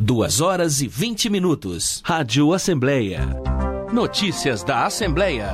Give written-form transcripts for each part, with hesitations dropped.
2h20. Rádio Assembleia. Notícias da Assembleia.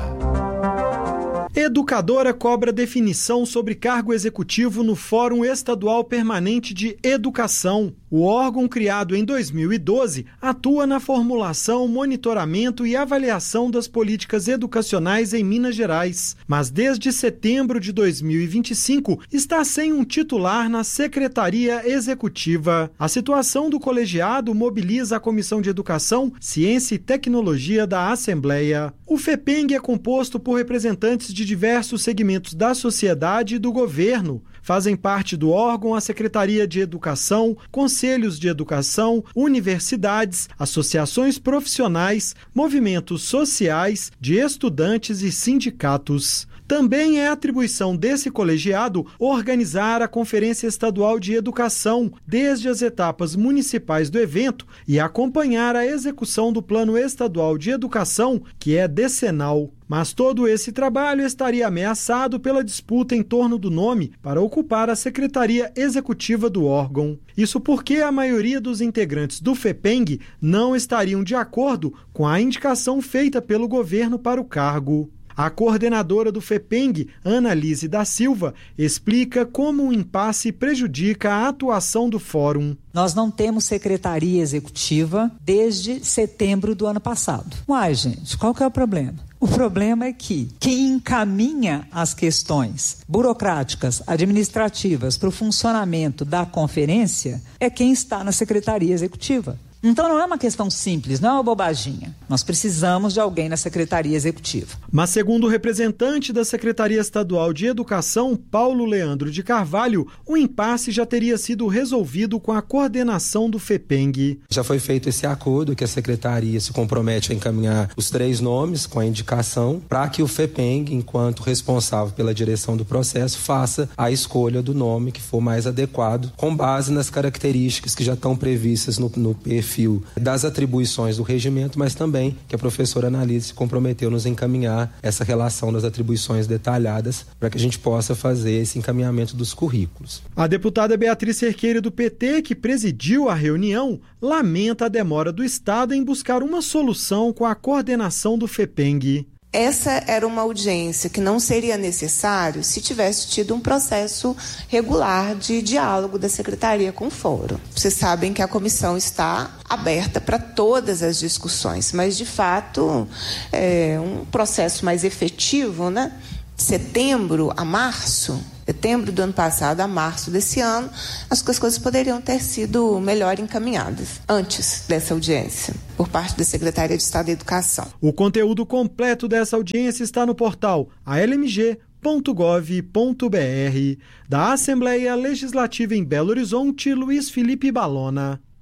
Educadora cobra definição sobre cargo executivo no Fórum Estadual Permanente de Educação. O órgão, criado em 2012, atua na formulação, monitoramento e avaliação das políticas educacionais em Minas Gerais. Mas desde setembro de 2025, está sem um titular na Secretaria Executiva. A situação do colegiado mobiliza a Comissão de Educação, Ciência e Tecnologia da Assembleia. O FEPENG é composto por representantes de diversos segmentos da sociedade e do governo. Fazem parte do órgão a Secretaria de Educação, conselhos de educação, universidades, associações profissionais, movimentos sociais, de estudantes e sindicatos. Também é atribuição desse colegiado organizar a Conferência Estadual de Educação, desde as etapas municipais do evento, e acompanhar a execução do Plano Estadual de Educação, que é decenal. Mas todo esse trabalho estaria ameaçado pela disputa em torno do nome para ocupar a Secretaria Executiva do órgão. Isso porque a maioria dos integrantes do FEPENG não estariam de acordo com a indicação feita pelo governo para o cargo. A coordenadora do FEPENG, Annalise da Silva, explica como o impasse prejudica a atuação do fórum. Nós não temos secretaria executiva desde setembro do ano passado. Uai, gente, qual que é o problema? O problema é que quem encaminha as questões burocráticas, administrativas para o funcionamento da conferência é quem está na secretaria executiva. Então não é uma questão simples, não é uma bobaginha. Nós precisamos de alguém na Secretaria Executiva. Mas segundo o representante da Secretaria Estadual de Educação, Paulo Leandro de Carvalho, o impasse já teria sido resolvido com a coordenação do FEPENG. Já foi feito esse acordo que a Secretaria se compromete a encaminhar os 3 nomes com a indicação para que o FEPENG, enquanto responsável pela direção do processo, faça a escolha do nome que for mais adequado, com base nas características que já estão previstas no perfil das atribuições do regimento, mas também que a professora Annalise se comprometeu nos encaminhar essa relação das atribuições detalhadas para que a gente possa fazer esse encaminhamento dos currículos. A deputada Beatriz Cerqueira do PT, que presidiu a reunião, lamenta a demora do Estado em buscar uma solução com a coordenação do FEPENG. Essa era uma audiência que não seria necessário se tivesse tido um processo regular de diálogo da Secretaria com o Fórum. Vocês sabem que a comissão está aberta para todas as discussões, mas, de fato, um processo mais efetivo, né? Setembro do ano passado a março desse ano, as coisas poderiam ter sido melhor encaminhadas antes dessa audiência, por parte da Secretaria de Estado da Educação. O conteúdo completo dessa audiência está no portal almg.gov.br. Da Assembleia Legislativa em Belo Horizonte, Luiz Felipe Balona.